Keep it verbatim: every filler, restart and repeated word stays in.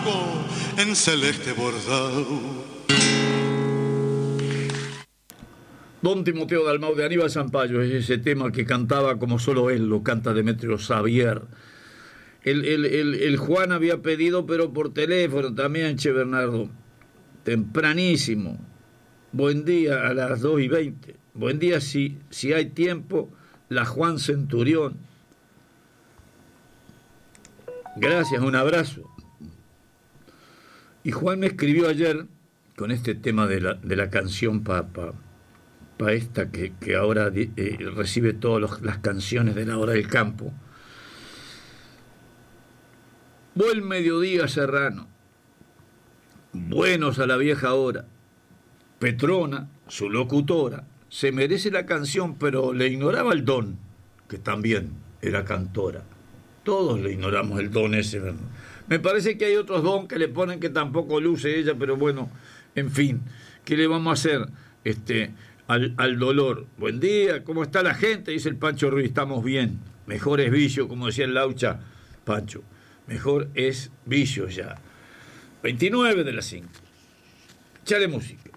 blanco en celeste bordado. Don Timoteo Dalmau de Aníbal Zampayo es ese tema que cantaba como solo él lo canta Demetrio Xavier. El, el, el, el Juan había pedido, pero por teléfono también, Che Bernardo, tempranísimo. Buen día a las dos y veinte. Buen día si, si hay tiempo, la Juan Centurión. Gracias, un abrazo. Y Juan me escribió ayer con este tema de la, de la canción para pa, pa esta que, que ahora eh, recibe todas las canciones de la hora del campo. Buen mediodía, Serrano. Buenos a la vieja hora. Petrona, su locutora, se merece la canción, pero le ignoraba el don, que también era cantora. Todos le ignoramos el don ese. Me parece que hay otros don que le ponen que tampoco luce ella, pero bueno, en fin, ¿qué le vamos a hacer este, al, al dolor? Buen día, ¿cómo está la gente? Dice el Pancho Ruiz, estamos bien. Mejor es vicio, como decía el Laucha, Pancho. Mejor es vicio ya. veintinueve de las cinco. Chale música.